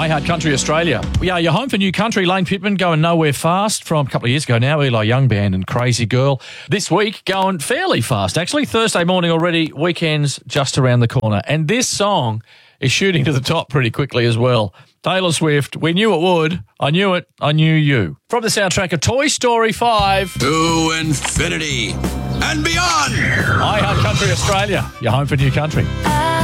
iHeart Country Australia. Yeah, you're home for New Country. Lane Pittman going nowhere fast from a couple of years ago now. Eli Young Band and Crazy Girl. This week going fairly fast, actually. Thursday morning already. Weekend's just around the corner. And this song is shooting to the top pretty quickly as well. Taylor Swift, we knew it would. I knew it. I knew you. From the soundtrack of Toy Story 5. To infinity and beyond. iHeart Country Australia. You're home for New Country.